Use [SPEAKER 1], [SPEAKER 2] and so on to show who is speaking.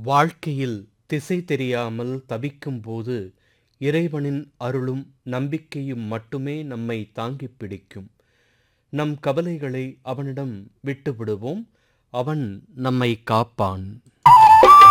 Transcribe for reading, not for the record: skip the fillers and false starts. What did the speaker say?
[SPEAKER 1] வாழ்க்கையில் திசை தெரியாமல் தவிக்கும்போது இறைவனின் அருளும் நம்பிக்கையும் மட்டுமே நம்மை தாங்கிப் பிடிக்கும். நம் கவலைகளை அவனிடம் விட்டுவிடுவோம். அவன் நம்மை காப்பான்.